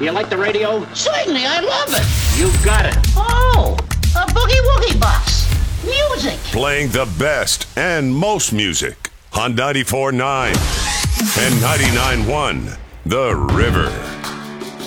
You like the radio? Certainly, I love it. You got it. Oh, a boogie-woogie box. Music. Playing the best and most music on 94.9 and 99.1 The River.